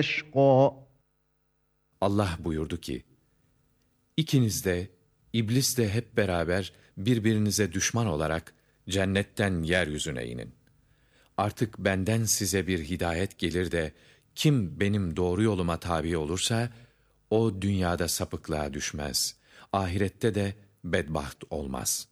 يشقى. Allah buyurdu ki, İkiniz de, iblis de hep beraber birbirinize düşman olarak cennetten yeryüzüne inin. Artık benden size bir hidayet gelir de, kim benim doğru yoluma tabi olursa, o dünyada sapıklığa düşmez, ahirette de bedbaht olmaz.''